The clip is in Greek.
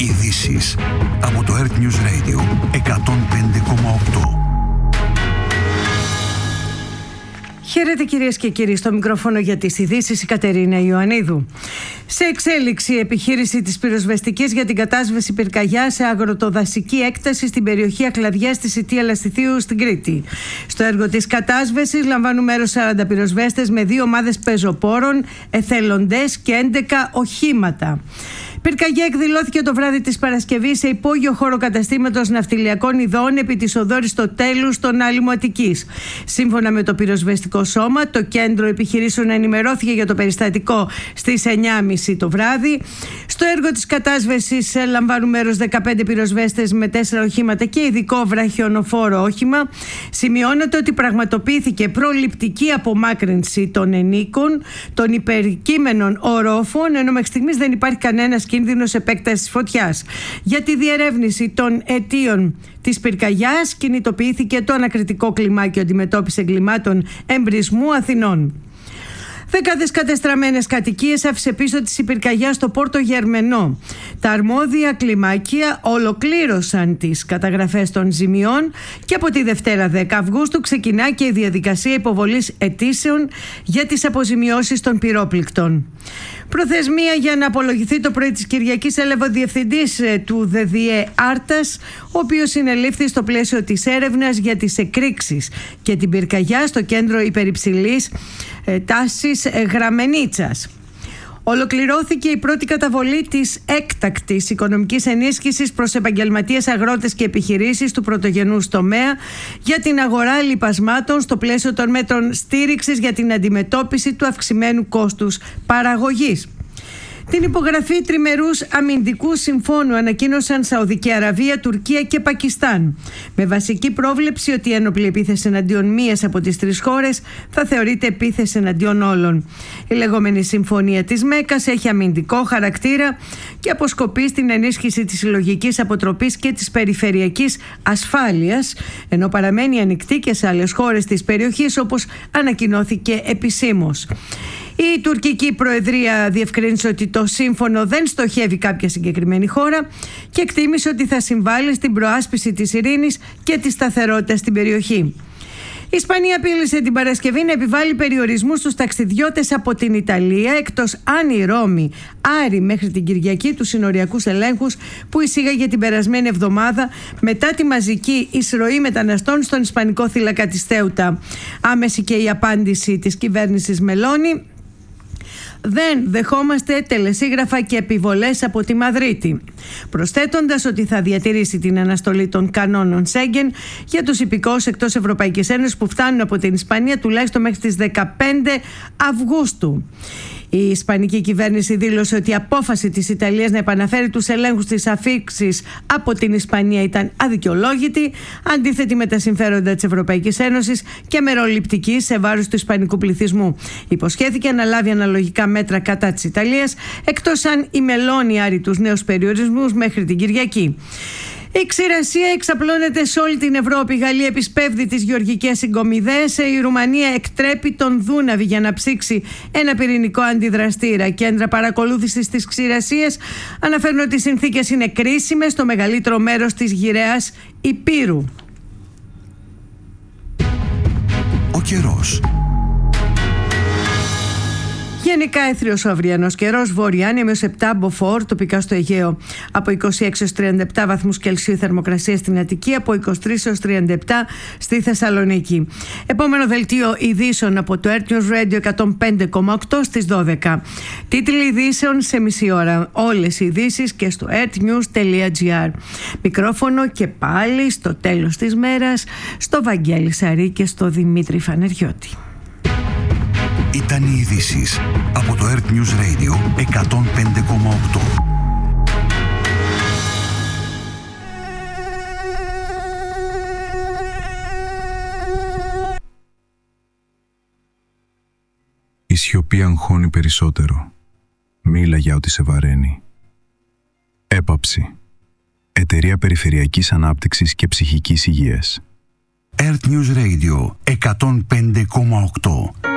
Ειδήσεις από το Earth News Radio 105,8. Χαίρετε κυρίες και κύριοι, στο μικρόφωνο για τις ειδήσεις η Κατερίνα Ιωαννίδου. Σε εξέλιξη επιχείρηση της πυροσβεστικής για την κατάσβεση πυρκαγιά σε αγροτοδασική έκταση στην περιοχή Αχλαδιάς της Ιτία Λαστιθίου στην Κρήτη. Στο έργο της κατάσβεσης λαμβάνουν μέρος 40 πυροσβέστες με 2 ομάδες πεζοπόρων, εθελοντές και 11 οχήματα. Πυρκαγιά εκδηλώθηκε το βράδυ της Παρασκευής σε υπόγειο χώρο καταστήματος ναυτιλιακών ειδών επί της οδού Αριστοτέλου στον άλυμο Αττικής. Σύμφωνα με το πυροσβεστικό σώμα, το κέντρο επιχειρήσεων ενημερώθηκε για το περιστατικό στις 9.30 το βράδυ. Στο έργο της κατάσβεσης λαμβάνουν μέρος 15 πυροσβέστες με 4 οχήματα και ειδικό βραχιονοφόρο όχημα. Σημειώνεται ότι πραγματοποιήθηκε προληπτική απομάκρυνση των ενίκων, των υπερκείμενων ορόφων, ενώ μέχρι στιγμής δεν υπάρχει κανένας κίνδυνος επέκτασης φωτιάς. Για τη διερεύνηση των αιτίων της πυρκαγιάς κινητοποιήθηκε το ανακριτικό κλιμάκιο αντιμετώπισης εγκλημάτων εμπρισμού Αθηνών. Δεκάδες κατεστραμμένες κατοικίες άφησε πίσω της η πυρκαγιά στο Πόρτο Γερμενό. Τα αρμόδια κλιμάκια ολοκλήρωσαν τις καταγραφές των ζημιών και από τη Δευτέρα 10 Αυγούστου ξεκινά και η διαδικασία υποβολής αιτήσεων για τις αποζημιώσεις των πυρόπληκτων. Προθεσμία για να απολογηθεί το πρωί της Κυριακής έλαβε ο διευθυντής του ΔΔΕ Άρτας, ο οποίος συνελήφθη στο πλαίσιο της έρευνας για τις εκρήξεις και την πυρκαγιά στο κέντρο υπερυψηλής τάσης Γραμμενίτσας. Ολοκληρώθηκε η πρώτη καταβολή της έκτακτης οικονομικής ενίσχυσης προς επαγγελματίες, αγρότες και επιχειρήσεις του πρωτογενούς τομέα για την αγορά λιπασμάτων στο πλαίσιο των μέτρων στήριξης για την αντιμετώπιση του αυξημένου κόστους παραγωγής. Την υπογραφή τριμερούς αμυντικού συμφώνου ανακοίνωσαν Σαουδική Αραβία, Τουρκία και Πακιστάν, με βασική πρόβλεψη ότι η ένοπλη επίθεση εναντίον μίας από τις 3 χώρες θα θεωρείται επίθεση εναντίον όλων. Η λεγόμενη συμφωνία της Μέκας έχει αμυντικό χαρακτήρα και αποσκοπεί στην ενίσχυση της συλλογικής αποτροπής και της περιφερειακής ασφάλειας, ενώ παραμένει ανοιχτή και σε άλλες χώρες της περιοχής, όπως ανακοινώθηκε επισήμως. Η τουρκική προεδρία διευκρίνησε ότι το σύμφωνο δεν στοχεύει κάποια συγκεκριμένη χώρα και εκτίμησε ότι θα συμβάλλει στην προάσπιση της ειρήνης και της σταθερότητας στην περιοχή. Η Ισπανία απείλησε την Παρασκευή να επιβάλλει περιορισμούς στους ταξιδιώτες από την Ιταλία, εκτός αν η Ρώμη άρει μέχρι την Κυριακή τους συνοριακούς ελέγχους που εισήγαγε την περασμένη εβδομάδα μετά τη μαζική εισρωή μεταναστών στον ισπανικό θύλακα της Θέουτα. Άμεση και η απάντηση της κυβέρνησης Μελώνη: δεν δεχόμαστε τελεσίγραφα και επιβολές από τη Μαδρίτη, προσθέτοντας ότι θα διατηρήσει την αναστολή των κανόνων Σέγγεν για τους υπηκόους εκτός Ευρωπαϊκής Ένωσης που φτάνουν από την Ισπανία τουλάχιστον μέχρι τις 15 Αυγούστου. Η ισπανική κυβέρνηση δήλωσε ότι η απόφαση της Ιταλίας να επαναφέρει τους ελέγχους της αφήξης από την Ισπανία ήταν αδικαιολόγητη, αντίθετη με τα συμφέροντα της Ευρωπαϊκής Ένωσης και μεροληπτική σε βάρος του ισπανικού πληθυσμού. Υποσχέθηκε να λάβει αναλογικά μέτρα κατά της Ιταλίας, εκτός αν η Μελώνη άρει τους νέους περιορισμούς μέχρι την Κυριακή. Η ξηρασία εξαπλώνεται σε όλη την Ευρώπη. Η Γαλλία επισπεύδει τις γεωργικές συγκομιδές. Η Ρουμανία εκτρέπει τον Δούναβη για να ψήξει ένα πυρηνικό αντιδραστήρα. Κέντρα παρακολούθησης της ξηρασίας αναφέρουν ότι οι συνθήκες είναι κρίσιμες στο μεγαλύτερο μέρος της γυραιάς Υπήρου. Ο καιρός. Γενικά έθριος ο αυριανός καιρός, βόρεια άνεμος 7 μποφόρ, τοπικά στο Αιγαίο από 26 έως 37 βαθμούς Κελσίου θερμοκρασία στην Αττική, από 23 έως 37 στη Θεσσαλονίκη. Επόμενο δελτίο ειδήσεων από το Earth News Radio 105,8 στις 12. Τίτλοι ειδήσεων σε μισή ώρα. Όλες οι ειδήσεις και στο earthnews.gr. Μικρόφωνο και πάλι στο τέλος της μέρας στο Βαγγέλη Σαρή και στο Δημήτρη Φανεριώτη. Ήταν οι ειδήσεις από το Earth News Radio 105,8. Η σιωπή αγχώνει περισσότερο. Μίλα για ό,τι σε βαραίνει. Έπαψη. Εταιρεία Περιφερειακής Ανάπτυξης και Ψυχικής Υγείας. Earth News Radio 105,8.